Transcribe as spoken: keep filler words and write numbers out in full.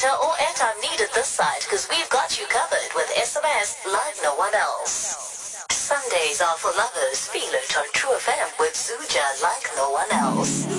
data or airtime needed this side, because we've got you covered with S M S like no one else. Sundays are for lovers. Feel it on True F M with Zuja like no one else.